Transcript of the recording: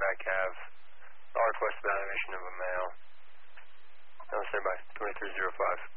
Pack Ave. All request about emission of a male. That was there by 2305.